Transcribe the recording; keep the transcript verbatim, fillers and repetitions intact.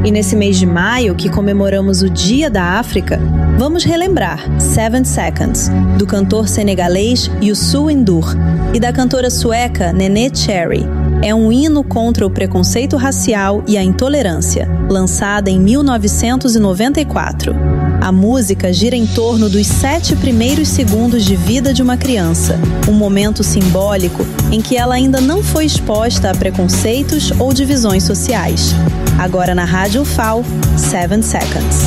E nesse mês de maio, que comemoramos o Dia da África, vamos relembrar Seven Seconds, do cantor senegalês Youssou N'Dour e da cantora sueca Neneh Cherry. É um hino contra o preconceito racial e a intolerância, lançada em mil novecentos e noventa e quatro. A música gira em torno dos sete primeiros segundos de vida de uma criança, um momento simbólico em que ela ainda não foi exposta a preconceitos ou divisões sociais. Agora na Rádio U F A O, Seven Seconds.